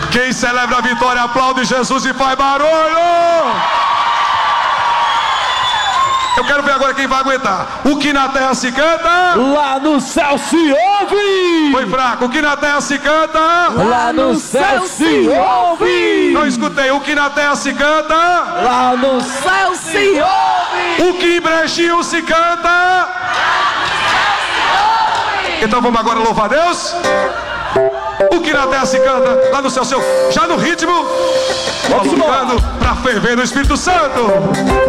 Quem celebra a vitória, aplaude Jesus e faz barulho. Eu quero ver agora quem vai aguentar. O que na terra se canta, lá no céu se ouve. Foi fraco. O que na terra se canta, lá no céu se ouve. Não escutei. O que na terra se canta, lá no céu se ouve. O que em Brejinho se canta, então vamos agora louvar a Deus. O que na terra se canta, lá no céu, já no ritmo, colocando pra ferver no Espírito Santo.